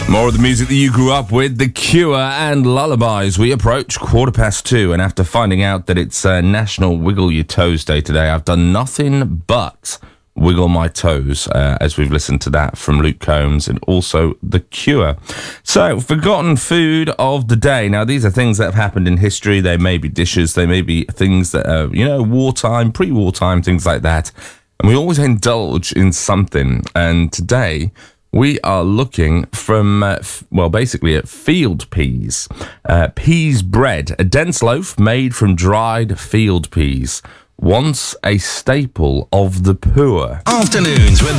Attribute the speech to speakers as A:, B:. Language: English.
A: More of the music that you grew up with, The Cure and Lullabies. We approach 2:15, and after finding out that it's National Wiggle Your Toes Day today, I've done nothing but wiggle my toes as we've listened to that from Luke Combs and also The Cure. So, forgotten food of the day. Now, these are things that have happened in history. They may be dishes. They may be things that are, wartime, pre-wartime, things like that. And we always indulge in something. And today, we are looking from, basically at field peas. Peas bread, a dense loaf made from dried field peas. Once a staple of the poor.
B: Afternoons with